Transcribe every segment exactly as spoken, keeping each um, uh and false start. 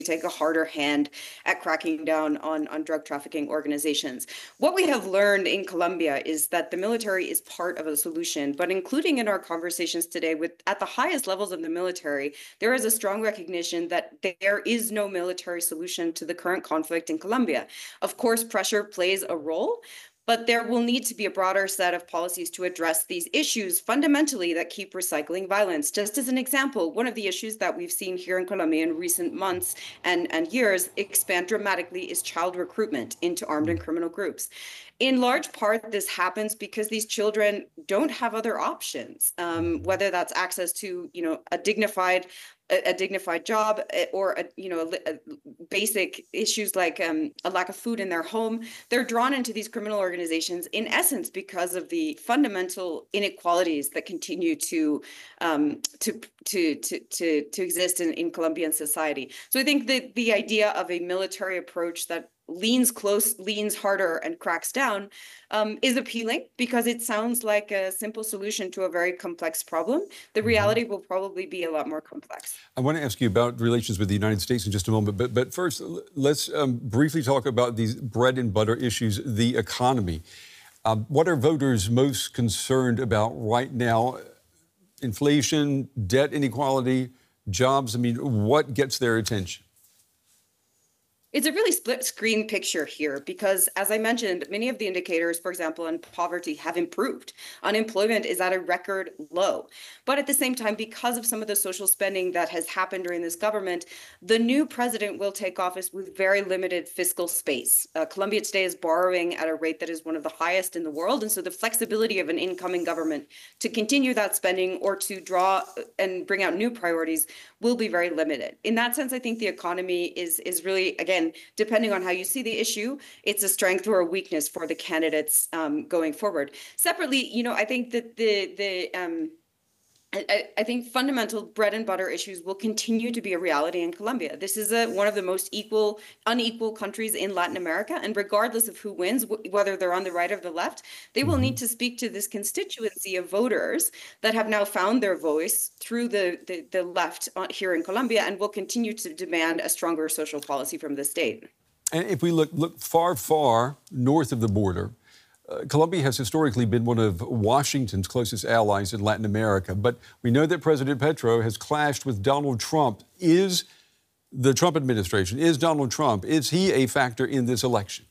take a harder hand at cracking down on, on drug trafficking organizations. What we have learned in Colombia is that the military is part of a solution, but including in our conversations today with at the highest levels of the military, there is a strong recognition that there is no military solution to the current conflict in Colombia. Of course, pressure plays a role, but there will need to be a broader set of policies to address these issues fundamentally that keep recycling violence. Just as an example, one of the issues that we've seen here in Colombia in recent months and, and years expand dramatically is child recruitment into armed and criminal groups. In large part, this happens because these children don't have other options, um, whether that's access to, you know, a dignified a dignified job or, a, you know, a, a basic issues like um, a lack of food in their home. They're drawn into these criminal organizations in essence because of the fundamental inequalities that continue to um, to, to to to to exist in, in Colombian society. So I think that the idea of a military approach that leans close, leans harder, and cracks down um, is appealing because it sounds like a simple solution to a very complex problem. The reality will probably be a lot more complex. I want to ask you about relations with the United States in just a moment, but but first, let's um, briefly talk about these bread and butter issues, the economy. Um, what are voters most concerned about right now? Inflation, debt inequality, jobs. I mean, what gets their attention? It's a really split screen picture here because, as I mentioned, many of the indicators, for example, in poverty have improved. Unemployment is at a record low. But at the same time, because of some of the social spending that has happened during this government, the new president will take office with very limited fiscal space. Uh, Colombia today is borrowing at a rate that is one of the highest in the world. And so the flexibility of an incoming government to continue that spending or to draw and bring out new priorities will be very limited. In that sense, I think the economy is, is really, again, depending on how you see the issue, it's a strength or a weakness for the candidates um, going forward. Separately, you know, I think that the the um, I, I think fundamental bread and butter issues will continue to be a reality in Colombia. This is a, one of the most equal, unequal countries in Latin America. And regardless of who wins, whether they're on the right or the left, they will need to speak to this constituency of voters that have now found their voice through the, the, the left here in Colombia and will continue to demand a stronger social policy from the state. And if we look, look far, far north of the border, Uh, Colombia has historically been one of Washington's closest allies in Latin America, but we know that President Petro has clashed with Donald Trump. Is the Trump administration, is Donald Trump, is he a factor in this election?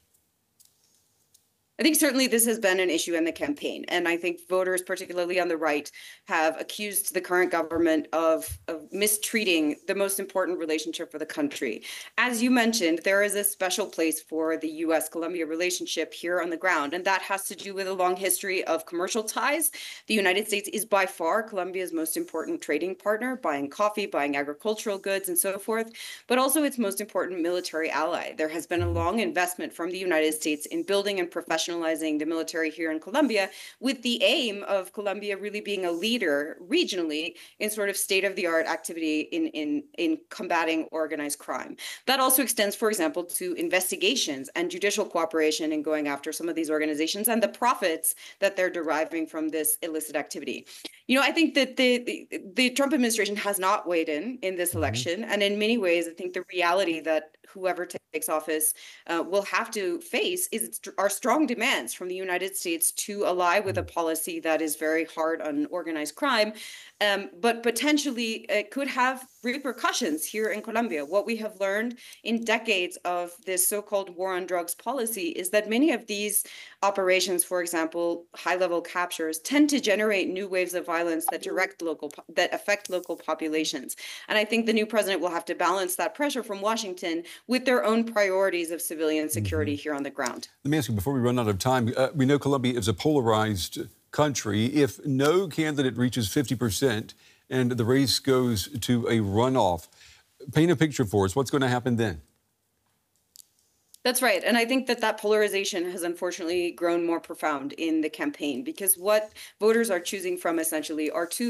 I think certainly this has been an issue in the campaign. And I think voters, particularly on the right, have accused the current government of, of mistreating the most important relationship for the country. As you mentioned, there is a special place for the U S Colombia relationship here on the ground. And that has to do with a long history of commercial ties. The United States is by far Colombia's most important trading partner, buying coffee, buying agricultural goods, and so forth, but also its most important military ally. There has been a long investment from the United States in building and professionalizing the military here in Colombia, with the aim of Colombia really being a leader regionally in sort of state-of-the-art activity in, in, in combating organized crime. That also extends, for example, to investigations and judicial cooperation in going after some of these organizations and the profits that they're deriving from this illicit activity. You know, I think that the, the, the Trump administration has not weighed in in this election. And in many ways, I think the reality that whoever takes office uh, will have to face is our strong demands from the United States to ally with a policy that is very hard on organized crime, um, but potentially it could have repercussions here in Colombia. What we have learned in decades of this so-called war on drugs policy is that many of these operations, for example, high-level captures, tend to generate new waves of violence that direct local, that affect local populations. And I think the new president will have to balance that pressure from Washington with their own priorities of civilian security mm-hmm. here on the ground. Let me ask you, before we run out of time, uh, we know Colombia is a polarized country. If no candidate reaches fifty percent and the race goes to a runoff, paint a picture for us. What's going to happen then? That's right. And I think that that polarization has unfortunately grown more profound in the campaign because what voters are choosing from essentially are two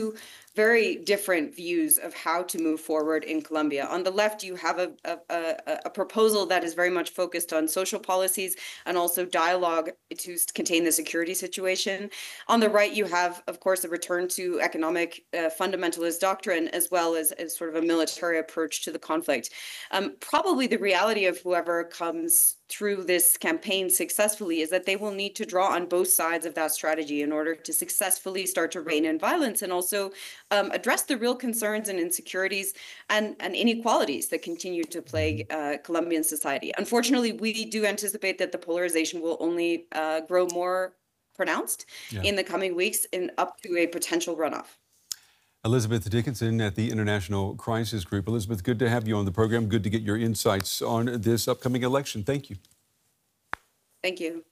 very different views of how to move forward in Colombia. On the left, you have a, a, a, a proposal that is very much focused on social policies and also dialogue to contain the security situation. On the right, you have, of course, a return to economic uh, fundamentalist doctrine, as well as, as sort of a military approach to the conflict. Um, probably the reality of whoever comes through this campaign successfully is that they will need to draw on both sides of that strategy in order to successfully start to rein in violence and also um, address the real concerns and insecurities and, and inequalities that continue to plague uh, Colombian society. Unfortunately, we do anticipate that the polarization will only uh, grow more pronounced yeah. in the coming weeks and up to a potential runoff. Elizabeth Dickinson at the International Crisis Group. Elizabeth, good to have you on the program. Good to get your insights on this upcoming election. Thank you. Thank you.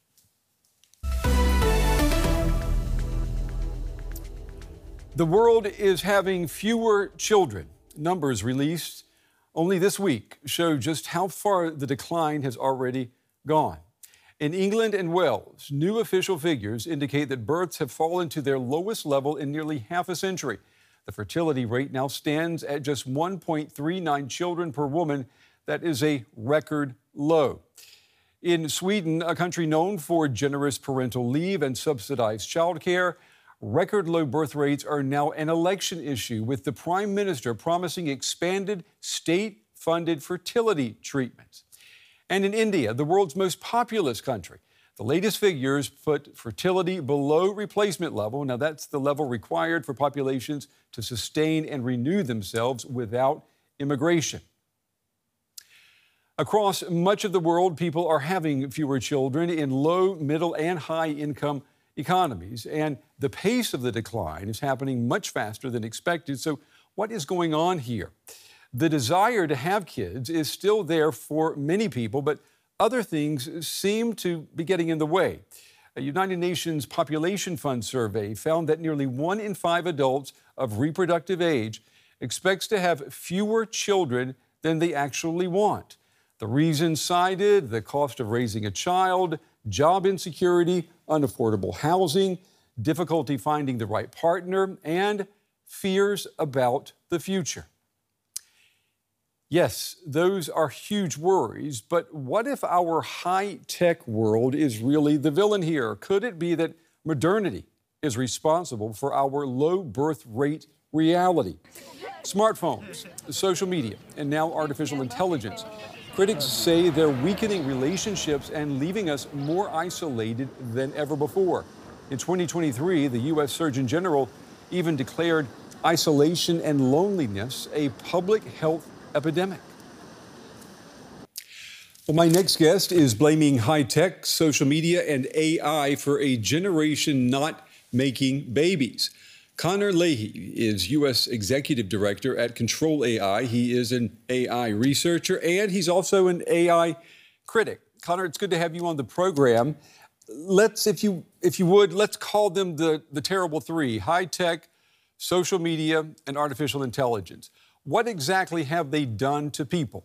The world is having fewer children. Numbers released only this week show just how far the decline has already gone. In England and Wales, new official figures indicate that births have fallen to their lowest level in nearly half a century. The fertility rate now stands at just one point three nine children per woman. That is a record low. In Sweden, a country known for generous parental leave and subsidized childcare, record low birth rates are now an election issue, with the prime minister promising expanded state-funded fertility treatments. And in India, the world's most populous country, the latest figures put fertility below replacement level. Now, that's the level required for populations to sustain and renew themselves without immigration. Across much of the world, people are having fewer children in low, middle, and high-income economies, and the pace of the decline is happening much faster than expected. So what is going on here? The desire to have kids is still there for many people, but other things seem to be getting in the way. A United Nations Population Fund survey found that nearly one in five adults of reproductive age expects to have fewer children than they actually want. The reasons cited: the cost of raising a child, job insecurity, unaffordable housing, difficulty finding the right partner, and fears about the future. Yes, those are huge worries, but what if our high-tech world is really the villain here? Could it be that modernity is responsible for our low birth rate reality? Smartphones, social media, and now artificial intelligence. Critics say they're weakening relationships and leaving us more isolated than ever before. In twenty twenty-three, the U S Surgeon General even declared isolation and loneliness a public health epidemic. Well, my next guest is blaming high-tech, social media, and A I for a generation not making babies. Connor Leahy is U S Executive Director at Control A I. He is an A I researcher, and he's also an A I critic. Connor, it's good to have you on the program. Let's, if you if you would, let's call them the, the terrible three: high-tech, social media, and artificial intelligence. What exactly have they done to people?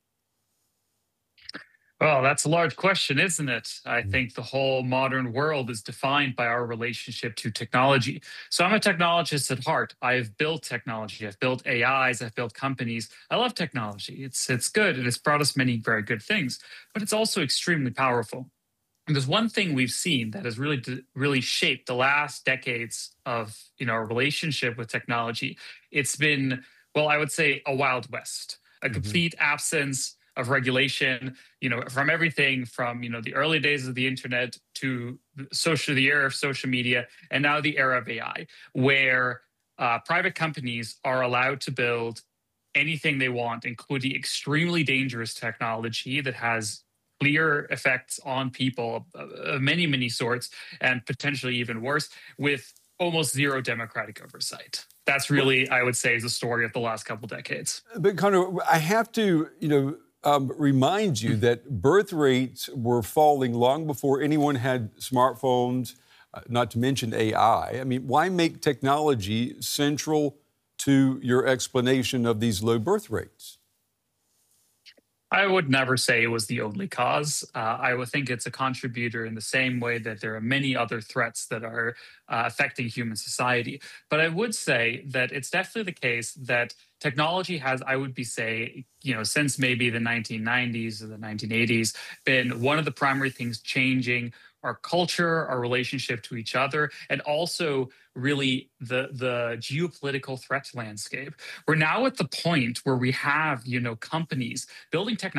Well, that's a large question, isn't it? I think the whole modern world is defined by our relationship to technology. So I'm a technologist at heart. I've built technology. I've built A Is. I've built companies. I love technology. It's, it's good, and it's brought us many very good things, but it's also extremely powerful. And there's one thing we've seen that has really, really shaped the last decades of, you know, our relationship with technology. It's been, well, I would say a Wild West, a mm-hmm. complete absence of regulation, you know, from everything from, you know, the early days of the internet to social, the era of social media, and now the era of A I, where uh, private companies are allowed to build anything they want, including extremely dangerous technology that has clear effects on people of many, many sorts, and potentially even worse, with almost zero democratic oversight. That's really, I would say, is the story of the last couple decades. But Connor, I have to, you know, um, remind you that birth rates were falling long before anyone had smartphones, uh, not to mention A I. I mean, why make technology central to your explanation of these low birth rates? I would never say it was the only cause. Uh, I would think it's a contributor in the same way that there are many other threats that are uh, affecting human society. But I would say that it's definitely the case that technology has, I would be say, you know, since maybe the nineteen nineties or the nineteen eighties, been one of the primary things changing our culture, our relationship to each other, and also really the the geopolitical threat landscape. We're now at the point where we have, you know, companies building technology